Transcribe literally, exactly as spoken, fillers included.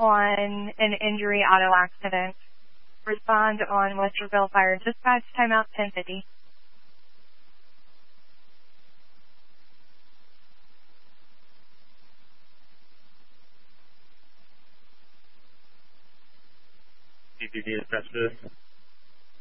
on an injury auto accident. Respond on Westerville Fire Dispatch, timeout ten fifty. D P D dispatch.